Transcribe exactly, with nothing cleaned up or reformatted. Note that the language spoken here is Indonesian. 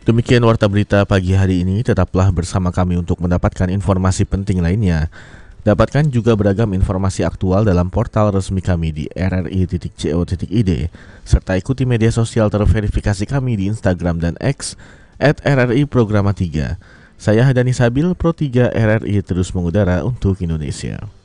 Demikian warta berita pagi hari ini, tetaplah bersama kami untuk mendapatkan informasi penting lainnya. Dapatkan juga beragam informasi aktual dalam portal resmi kami di r r i titik co titik i d, serta ikuti media sosial terverifikasi kami di Instagram dan X at r r i programa tiga. Saya Hadani Sabil, Pro tiga R R I terus mengudara untuk Indonesia.